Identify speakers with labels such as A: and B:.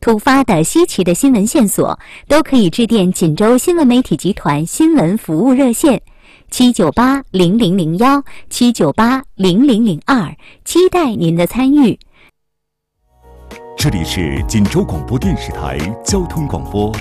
A: 突发的、稀奇的新闻线索，都可以致电锦州新闻媒体集团新闻服务热线7980001 7980002，期待您的参与。
B: 这里是锦州广播电视台交通广播